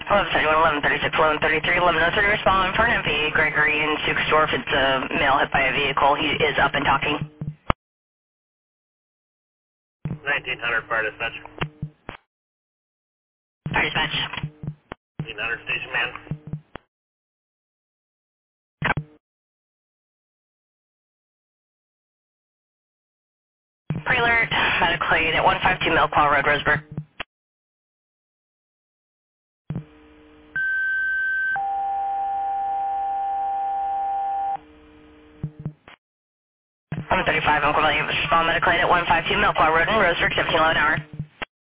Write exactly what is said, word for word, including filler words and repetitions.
eleven thirty-one, eleven thirty-six, eleven thirty-three, eleven oh three, respond for an M V, Gregory in Sukesdorf. It's a male hit by a vehicle. He is up and talking. nineteen hundred fire dispatch. Fire dispatch. nineteen hundred station man. Pre-alert, medical aid at one five two Milquaw Road, Roseburg. eleven thirty-five, Uncle William, respond medical aid at one five two Milquaw Road in Roseburg, seventeen eleven hour.